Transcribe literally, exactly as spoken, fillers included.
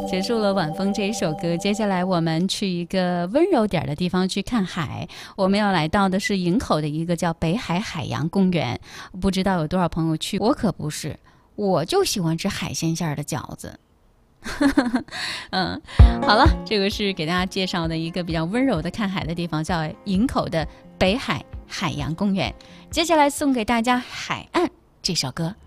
结束了晚风这一首歌，接下来我们去一个温柔点的地方去看海。我们要来到的是营口的一个叫北海海洋公园，不知道有多少朋友去，我可不是，我就喜欢吃海鲜馅的饺子。嗯，好了，这个是给大家介绍的一个比较温柔的看海的地方，叫营口的北海海洋公园。接下来送给大家《海岸》这首歌。